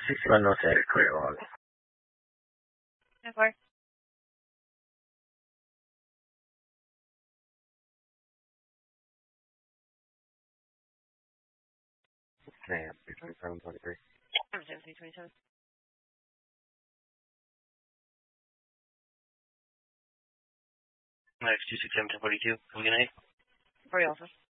61 no sé, creo. Mejor. Yeah, 2723. I'm 1727. Next 267 1042. Have a good night. For you also.